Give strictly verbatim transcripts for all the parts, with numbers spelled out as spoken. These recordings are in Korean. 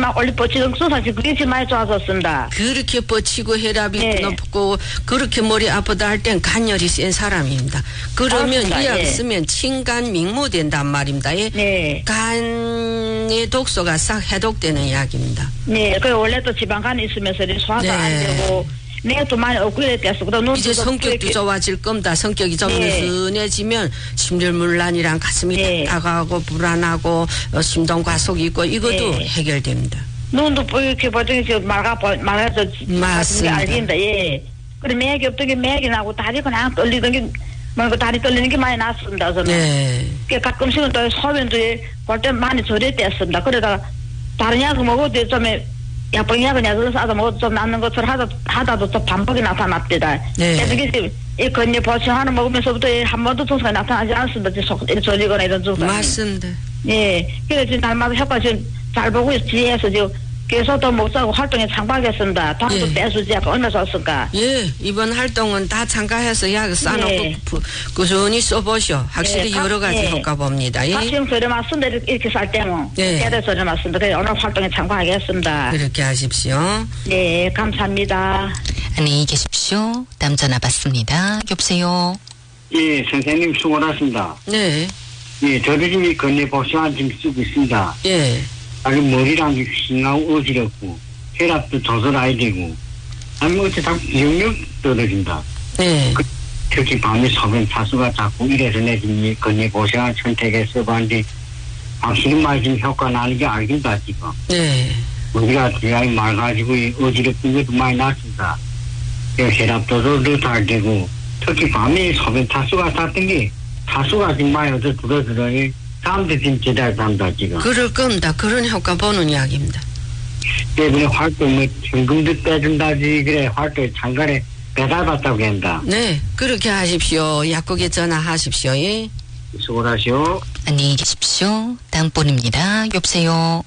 막 올리 뻗치던 수사지 그게 제일 많이 좋아졌습니다. 그렇게 뻗치고 혈압이 네. 높고 그렇게 머리 아프다 할 땐 간열이 센 사람입니다. 그러면 맞습니다. 이 약 예. 쓰면 친간 믹모된단 말입니다. 예. 네. 간의 독소가 싹 해독되는 약입니다. 네. 그 원래 또 지방간이 있으면서 소화도 네. 안 되고 맥도 많이 업그레이드 됐어. 그다음 이제 성격도 좋아질 겁니다. 성격이 좀 네. 느슨해지면 심혈문란이랑 가슴이 네. 답답하고 불안하고 어, 심동 과속이 있고 이것도 네. 해결됩니다. 눈도 이렇게 보더니 저 말가 말아서 맞습니다. 알긴다. 예. 그래 맥이 없던 게 맥이 나고 다리 그냥 떨리던 게 뭐 다리 떨리는 게 많이 났습니다. 저는. 네. 그 가끔씩은 또 소변도 볼 때 많이 저렸댔습니다. 그러다가 다른 약을 먹어도 좀 약봉 약은 약을 싸서 먹어도 좀 낫는 것처럼 하다 하다도 또 반복이 나타납니다. 네. 그래서 이게 이 건이 보충 하나 먹으면서부터 한 번도 증상이 나타나지 않습니다. 속 저리거나 이런 증상. 맞습니다. 예. 그래서 지금 날마다 효과 지금 잘 보고 있 지혜에서 지금 계속 또 목사하고 활동에 참가하겠습니다. 다음도 예. 빼주지 않고 얼마 줬을까? 예, 이번 활동은 다 참가해서 약 싸놓고 예. 부- 꾸준히 써보시오. 확실히 예, 각- 여러 가지 예. 효과 봅니다. 예. 가시용 저렴 맞습니다. 이렇게 살 때는. 예. 깨달 저렴 맞습니다. 그래서 오늘 활동에 참가하겠습니다. 그렇게 하십시오. 네, 감사합니다. 안녕히 계십시오. 다음 전화 받습니다. 여보세요. 예, 선생님 수고하셨습니다. 네, 예, 저도 지금 이 건네 보시면 지금 쓰고 있습니다. 예, 아주 머리랑 휘싱하고 어지럽고 혈압도 조절해야 되고 아니 어째 자꾸 기억력 떨어진다. 네, 그, 특히 밤에 소변 차수가 자꾸 이래서 내 지금 이 건네 보시면 선택해서 봤는데 확실히 말 지금 효과 나는 게 알긴다 지금. 네, 우리가 기왕이 맑아지고 이 어지럽은 것도 많이 났습니다. 그 혈압 조절도 잘 되고 특히 밤에 소변 차수가 탔던 게 차수가 지금 많이 어서 줄어들어니 사람들 지금 제대로 산다 지금. 그럴 겁니다. 그런 효과 보는 약입니다. 때문에 활동 뭐 현금도 빼준다지 그래 활동에 잠깐에 배달받다고 한다. 네, 그렇게 하십시오. 약국에 전화하십시오. 예. 수고하시오. 안녕히 계십시오. 다음 분입니다. 여보세요.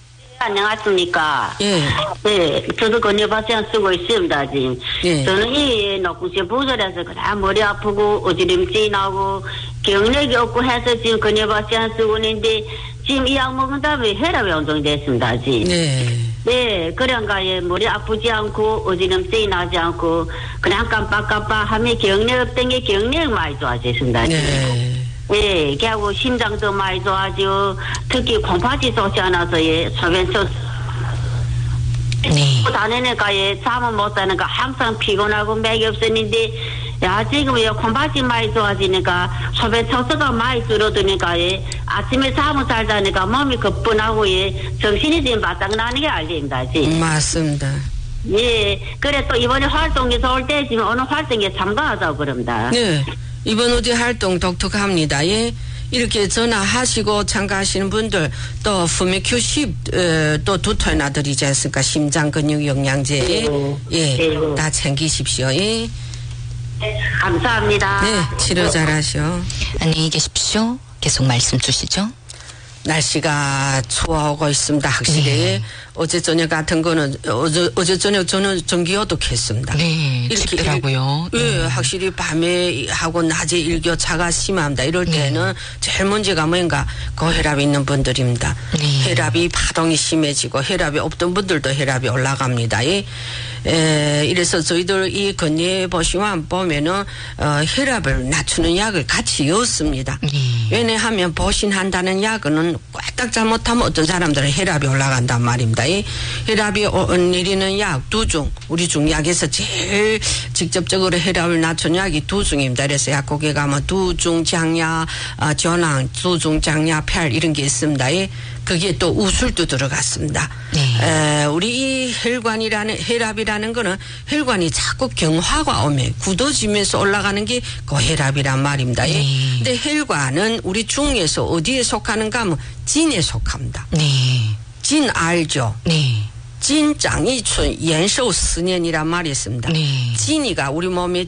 안녕하십니까. 예, 네, 저도 건네바시안 쓰고 있습니다, 지금. 예. 저는 이 녹구시 부설에서 그냥 머리 아프고 어지럼증이 나고 경력이 없고 해서 지금 건네바시안 쓰고 있는데 지금 이 약 먹은 다음에 혈압이 원정됐습니다, 지금. 네, 네, 그런가, 예, 머리 아프지 않고 어지럼증이 나지 않고 그냥 깜빡깜빡 하면 경력 없던 게 경력 많이 좋아졌습니다, 지금. 네. 예, 걔하고 심장도 많이 좋아지고 특히 콩팥이 좋지 않아서 예, 소변서 네. 다니니까 예, 잠을 못 자니까 항상 피곤하고 맥이 없었는데 야 지금 예, 콩팥이 많이 좋아지니까 소변 척수가 많이 줄어드니까 예, 아침에 잠을 잘 자니까 몸이 거뿐하고 예, 정신이 지금 바짝 나는 게 알립니다. 지금. 맞습니다. 예, 그래 또 이번에 활동에서 올 때 지금 어느 활동에 참가하자고 그럽니다. 네, 이번 어디 활동 독특합니다. 예. 이렇게 전화하시고 참가하시는 분들 또 후메큐십 어, 또 두토나 드리지 않습니까? 심장 근육 영양제 예, 네. 다 챙기십시오. 예. 감사합니다. 네, 치료 잘하시오. 안녕히 계십시오. 계속 말씀 주시죠. 날씨가 추워오고 있습니다. 확실히 네. 어제 저녁 같은 거는 어제, 어제 저녁 저는 전기요독했습니다. 네, 춥더라고요. 일, 예, 네. 확실히 밤에 하고 낮에 일교차가 심합니다. 이럴 때는 제일 문제가 뭔가 고혈압이 있는 분들입니다. 네. 혈압이 파동이 심해지고 혈압이 없던 분들도 혈압이 올라갑니다. 예. 에, 이래서 저희들 이 건예 보시면 보면은 어, 혈압을 낮추는 약을 같이 넣습니다. 네. 왜냐하면 보신한다는 약은 꽉딱 잘못하면 어떤 사람들은 혈압이 올라간단 말입니다. 이 혈압이 오- 내리는 약 두 중, 우리 중약에서 제일 직접적으로 혈압을 낮추는 약이 두 중입니다. 그래서 약국에 가면 두중 장야, 어, 전황, 두중 장야, 팔 이런 게 있습니다. 이 그게 또 우술도 들어갔습니다. 네. 에, 우리 이 혈관이라는 혈압이라는 거는 혈관이 자꾸 경화가 오면 굳어지면서 올라가는 게 고혈압이란 말입니다. 예. 네. 근데 혈관은 우리 중에서 어디에 속하는가 하면 진에 속합니다. 네. 진 알죠? 네. 진장이춘延寿十年이란 말이 있습니다. 네. 진이가 우리 몸에